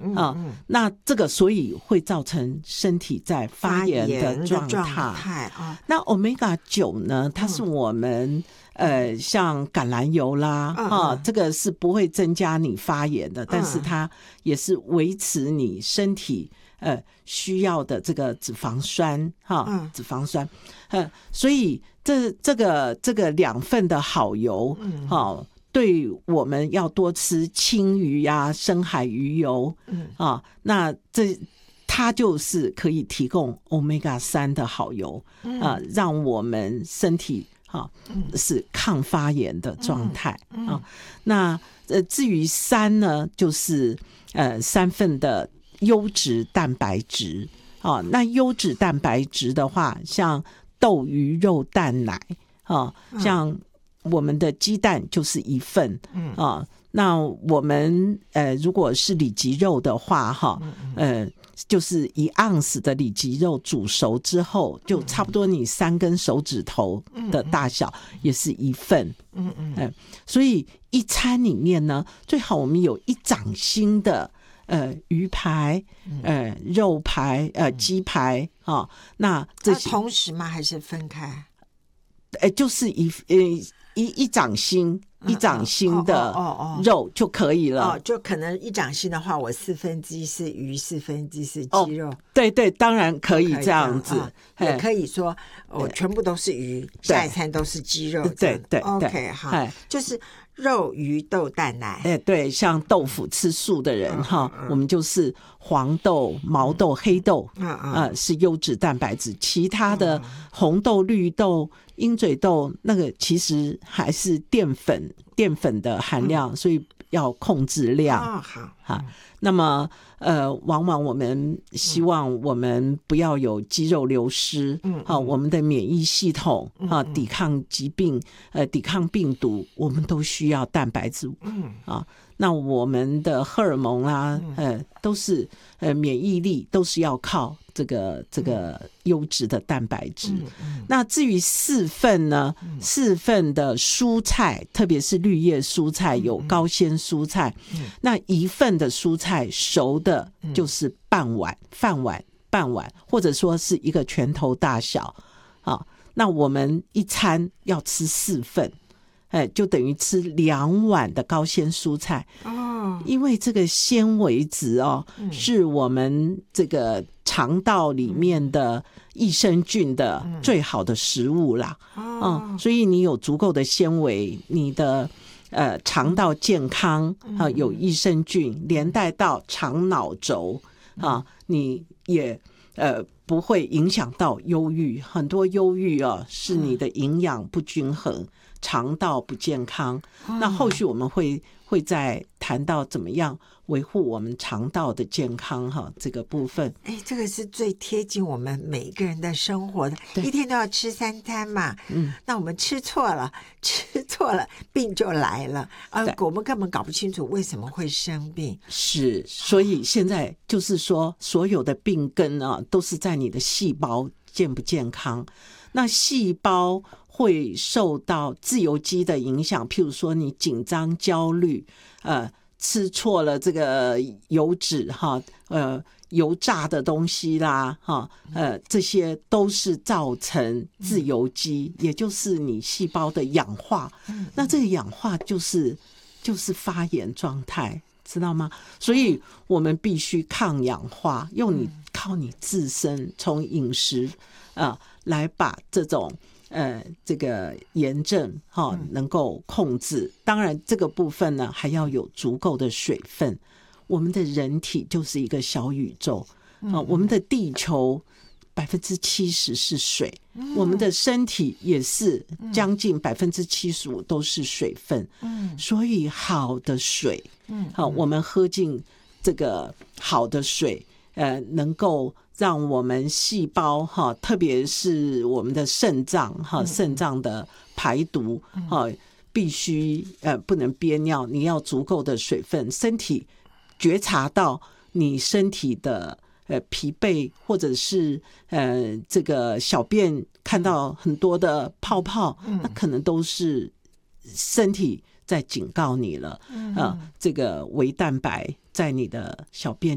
那这个所以会造成身体在发炎的状态那 Omega 9呢，它是我们像橄榄油啦这个是不会增加你发炎的，但是它也是维持你身体需要的这个脂肪酸脂肪酸所以这个2份的好油对我们要多吃青鱼深海鱼油那它就是可以提供 Omega 3的好油让我们身体是抗发炎的状态那至于3呢，就是3份的优质蛋白质那优质蛋白质的话，像豆鱼肉蛋奶像我们的鸡蛋就是1份那我们如果是里脊肉的话就是1盎司的里脊肉煮熟之后，就差不多你3根手指头的大小也是1份所以一餐里面呢，最好我们有1掌心的鱼排肉排鸡排那这些同时吗？还是分开？ 就是一掌心的肉就可以了就可能1掌心的话，我1/4是鱼，1/4是鸡肉对，当然可以这样子也可以说我全部都是鱼，下一餐都是鸡肉对 OK 好就是肉鱼豆蛋奶对，像豆腐吃素的人我们就是黄豆毛豆黑豆是优质蛋白质，其他的红豆绿豆鹰嘴豆那个其实还是淀粉的含量所以要控制量好那么往往我们希望我们不要有肌肉流失我们的免疫系统抵抗疾病抵抗病毒，我们都需要蛋白质那我们的荷尔蒙都是免疫力都是要靠这个优质的蛋白质那至于4份呢，4份的蔬菜，特别是绿叶蔬菜有高纤蔬菜那1份的蔬菜熟的就是半碗或者说是一个拳头大小那我们一餐要吃4份就等于吃2碗的高纤蔬菜因为这个纤维质是我们这个肠道里面的益生菌的最好的食物啦所以你有足够的纤维，你的肠道健康有益生菌，连带到肠脑轴你也不会影响到忧郁，很多忧郁是你的营养不均衡肠道不健康那后续我们会再谈到怎么样维护我们肠道的健康这个部分这个是最贴近我们每一个人的生活的，一天都要吃3餐嘛那我们吃错了病就来了我们根本搞不清楚为什么会生病是，所以现在就是说所有的病根都是在你的细胞健不健康，那细胞会受到自由基的影响，譬如说你紧张焦虑吃错了这个油脂油炸的东西啦这些都是造成自由基也就是你细胞的氧化那这个氧化就是发炎状态知道吗？所以我们必须抗氧化靠你自身从饮食来把这种这个炎症能够控制，当然这个部分呢还要有足够的水分。我们的人体就是一个小宇宙我们的地球70%是水我们的身体也是将近75%都是水分所以好的水我们喝进这个好的水能够让我们细胞特别是我们的肾脏的排毒必须不能憋尿，你要足够的水分，身体觉察到你身体的疲惫或者是这个小便看到很多的泡泡那可能都是身体在警告你了这个微蛋白在你的小便